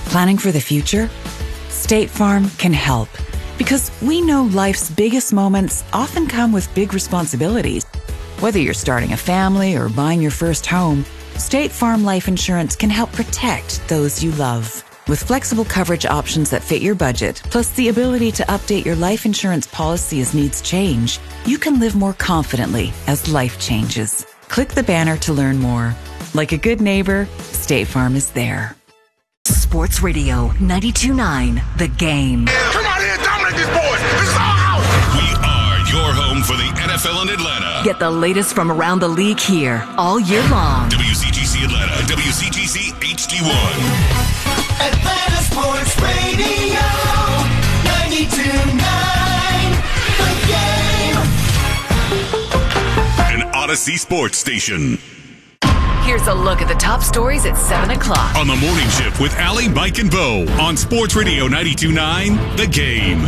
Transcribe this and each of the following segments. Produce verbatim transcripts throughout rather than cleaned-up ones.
Planning for the future? State Farm can help, because we know life's biggest moments often come with big responsibilities. Whether you're starting a family or buying your first home, State Farm Life Insurance can help protect those you love. With flexible coverage options that fit your budget, plus the ability to update your life insurance policy as needs change, you can live more confidently as life changes. Click the banner to learn more. Like a good neighbor, State Farm is there. Sports Radio ninety-two point nine, The Game. Come on in, dominate these boys. This is our house. We are your home for the N F L in Atlanta. Get the latest from around the league here all year long. W C G C Atlanta, W C G C H D one. Atlanta Sports Radio, ninety-two point nine, The Game. An Odyssey Sports Station. Here's a look at the top stories at seven o'clock. On the morning shift with Allie, Mike, and Bo on Sports Radio ninety-two point nine, The Game.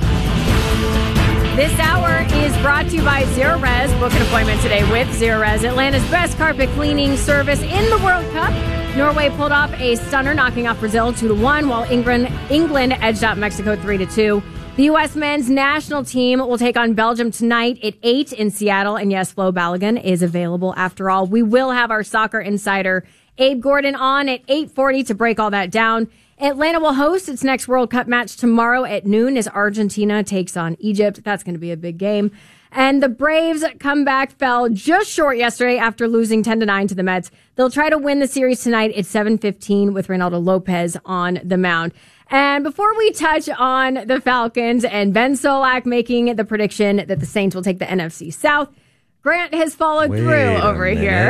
This hour is brought to you by Zerorez. Book an appointment today with Zerorez, Atlanta's best carpet cleaning service in the World Cup. Norway pulled off a stunner, knocking off Brazil two to one, while England England edged out Mexico three to two. The U S men's national team will take on Belgium tonight at eight in Seattle. And yes, Flo Balogun is available after all. We will have our soccer insider Abe Gordon on at eight forty to break all that down. Atlanta will host its next World Cup match tomorrow at noon as Argentina takes on Egypt. That's going to be a big game. And the Braves' comeback fell just short yesterday after losing ten to nine to the Mets. They'll try to win the series tonight at seven fifteen with Reynaldo Lopez on the mound. And before we touch on the Falcons and Ben Solak making the prediction that the Saints will take the N F C South, Grant has followed Wait through a over here.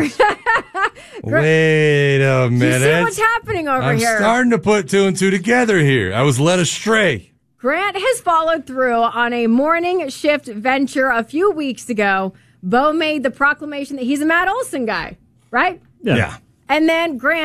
Wait a minute. You see what's happening over I'm here? I'm starting to put two and two together here. I was led astray. Grant has followed through on a morning shift venture a few weeks ago. Bo made the proclamation that he's a Matt Olson guy, right? Yeah. yeah. And then Grant